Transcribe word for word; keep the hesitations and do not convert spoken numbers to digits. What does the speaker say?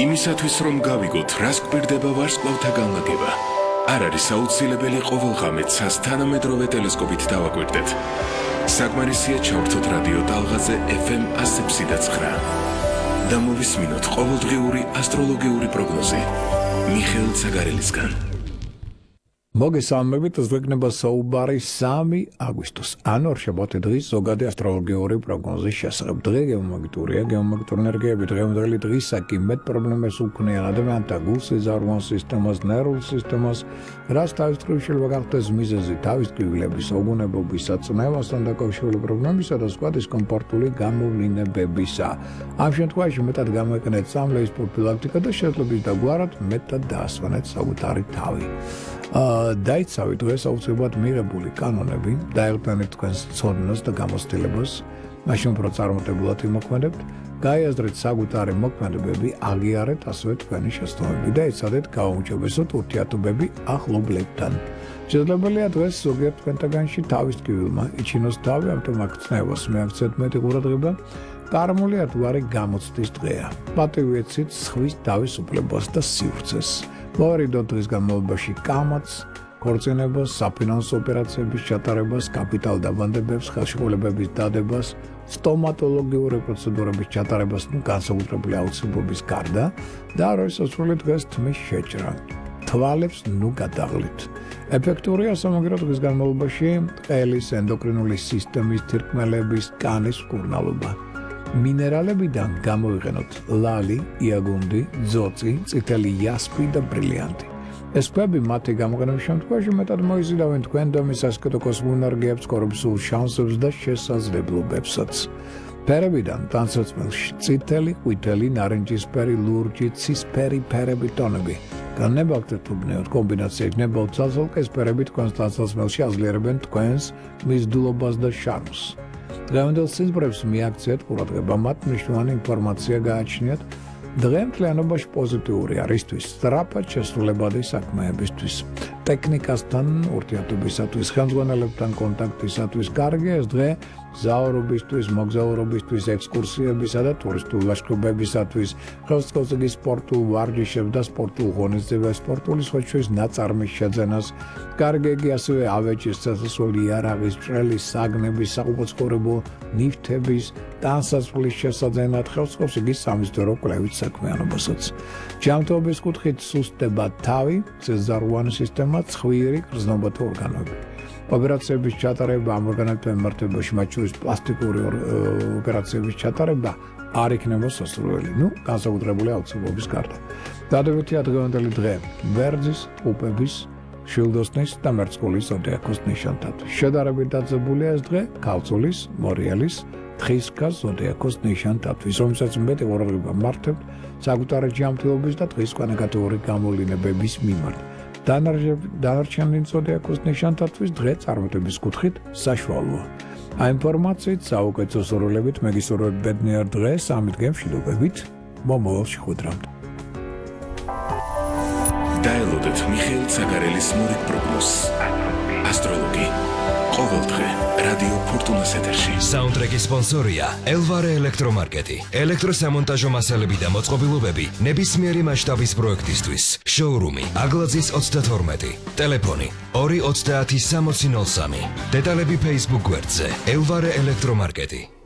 იმისათვის რომ გავიგოთ, რას გვერდება ვარსკვლავთა განლაგება, არ არის აუცილებელი ყოველ ღამე ცას თანამედროვე ტელესკოპით დავაკვირდეთ. საკმარისია ჩავრთოთ რადიო ტალღაზე ეფ ემ ასი და ცხრა და მოვისმინოთ ყოველდღიური ასტროლოგიური პროგნოზი მიხეილ ცაგარელისგან. მოგესალმებით, ზოგადად საუბარი სამი აგვისტოს. ანუ რშაბათი დღის ზოგადი ასტროლოგიური პროგნოზის შესახებ. დღე გეომაგნიტურია, გეომაგნიტური ენერგიები დღევანდელი დღისაკი მეტ პრობლემას უქმნიან ადამიანთა გულ-სიზარღვან სისტემას, ნერვულ სისტემას, რაც თავის მხრივ შეიძლება გახდეს მიზეზი თავის ტკივილების, ოგონებობის, საწნევასთან დაკავშირებული პრობლემისა და სხვა დისკომფორტული გამოვლინებებისა. ამ შემთხვევაში მეტად გამოიყენეთ სამლეის პროფილაქტიკა და შეძლებს დაგვარად მეტად დაასვენეთ საკუთარი თავი. დაიცავით დღეს აუცილებლად მიღებული კანონები, დაეღწევით თქვენს ცოდნას და გამოცდილებას, მაშინ უფრო წარმატებულად იმოქმედებთ, გაიაზრეთ საკუთარი მოქმედებები, აღიარეთ ასევე თქვენი შეცდომები და იცოდეთ გაუმჯობესოთ ურთიერთობები ახლობლებთან. შესაძლებელია დღეს ზოგიერთ თქვენთაგანში თავის ტკივილმა იჩინოს თავი, ამიტომ აქ ცნებას მიაქცეთ მეტი ყურადღება. კარმული ათვარი გამოცდის დღეა. პატივიეცით სხვის თავისუფლებას და სივრცეს. მოვარიდოთ დღის განმავლობაში კამათს, ქორწინებას, საფინანსო ოპერაციების ჩატარებას, კაპიტალ დაბანდებებს, ხელშეკრულებების დადებას, სტომატოლოგიური პროცედურების ჩატარებას, ნუ განსაკუთრებული აუცილებლობის გარდა და როდესაც დღეს თმის შეჭრა. თვალებს ნუ გადაღლით. ეფექტურია სამაგერო დღის განმავლობაში ყელის, ენდოკრინული სისტემის, თირკმელების, კანის მკურნალობა. მინერალებიდან გამოვიყენოთ ლალი, იაგუნდი, ძოწი, წითელი იასპი და ბრილიანტი. ეს ქვები მათი გამოყენების შემთხვევაში მეტად მოიზიდავენ თქვენ და მის ასკეტო კოსმურ ენერგიებს, კორუფციულ შანსებს და შესაძლებლობებსაც. ფერებიდან ტანსაცმელში წითელი, ყვითელი, ნარინჯისფერი, ლურჯი, ცისფერი ფერები ტონები. განებაგდეთ უბნეოთ კომბინაციით ნებავ ცალ-ცალკე ფერები თქვენს ტანსაცმელში აძლიერებენ თქვენს მიზიდულობას და შარმს. დღევანდელ სიზმრებს მიაქციეთ ყურადღება, მათ მნიშვნელოვანი ინფორმაცია გააჩნიათ. დღე მთლიანობაში პოზიტიური არისთვის, სწრაფად შესრულებადი საქმეებისთვის, ტექნიკასთან ურთიერთობისათვის, ხელმძღვანელებთან კონტაქტისათვის. კარგია ეს დღე მგზავრობისთვის, მოგზაურობისთვის, ექსკურსიებისა და ტურისტულ ლაშქრობებისათვის, ხელსაწყოთი სპორტულ ვარჯიშებს და სპორტულ ღონისძიებებს, სპორტული სხვაჩვევის ნაწარმის შეძენას. კარგი ასევე ავეჯის წესასვლელი, იარაღის, ჭრელის, საგნების, საყოფაცხოვრებო ნივთების, ტანსაცმლის შესაძენად, ხელსაწყოთი სამისდრო კვლევით საქმიანობასაც. ჯანმრთელობის კუთხით სუსტდება თავი, სიზარღვანი სისტემა, ცხვირი, გრძნობათა ორგანოები. ოპერაციების ჩატარება ამ ორგანოებთან მიმართებაში, მათ შორის პლასტიკური ოპერაციების ჩატარება არ იქნება სასურველი, ნუ განსაკუთრებული აუცილებლობის გარდა. დადებითია დღევანდელი დღე ვერძის, ტყუპების, შილდოსნის და მერწყულის ზოდიაქოს ნიშანთათვის. შედარებით დაძაბულია ეს დღე ქალწულის, მორიელის, თხისქას ზოდიაქოს ნიშანთათვის, რომელსაც მეტი ყურადღება მართებთ საკუთარი ჯანმრთელობის და დღის სხვა ნეგატიური გამოვლინებების მიმართ. დანარჩენი ზოდიაქოს ნიშანთათვის დღე წარმატების კუთხით საშუალოა. აი ინფორმაციით, საუკეთესო სურვილებით მეგისურვებთ ბედნიერ დღეს, სამი დღე მშვიდობებით, მომავალ შეხვედრამდე. დაელოდეთ მიხეილ ცაგარელის მორიგ პროგნოზს. ასტროლოგი. ყოველ დღე რადიო ფორტუნას ეთერში. საუნდტრეკის სპონსორია ელვარე ელექტრომარკეტი. ელექტროსამონტაჟო მასალები და მოწყობილობები ნებისმიერი მასშტაბის პროექტისთვის. შოურუმი აგლაძის ოცდათორმეტი. ტელეფონი ორი ოცდაათი სამოცი ნოლ სამი. დეტალები Facebook გვერდზე ელვარე ელექტრომარკეტი.